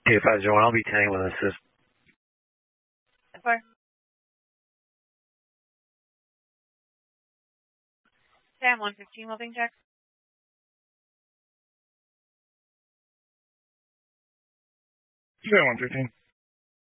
K501, I'll be tanning with an assist. 4. Sam 115, moving check. Yeah, 115.